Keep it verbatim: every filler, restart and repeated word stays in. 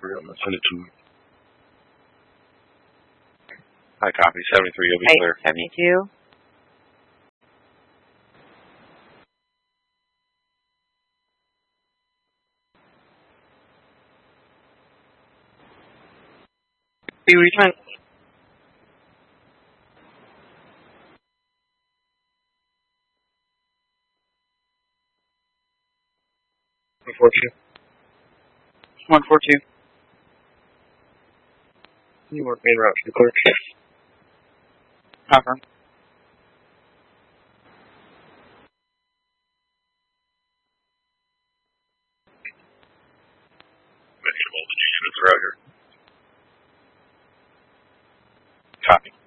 for real. Send it to me. I copy. seventy-three, you'll be eight clear. seventy-two. Be Richmond. one four two. one four two. You work main route to the clear. Confirm. Many voltage units are out here. Copy.